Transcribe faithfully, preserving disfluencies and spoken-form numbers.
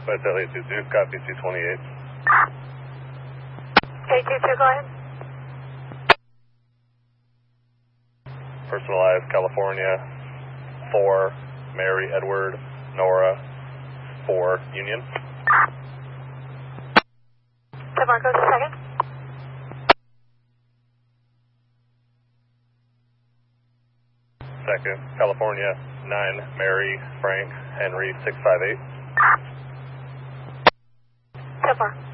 West L A two two, copy two twenty-eight. K two two, go ahead. Personalized California, four, Mary Edward, Nora, four, Union. ten Marcos, second. Second, California, nine, Mary, Frank, Henry, six five eight. ten four.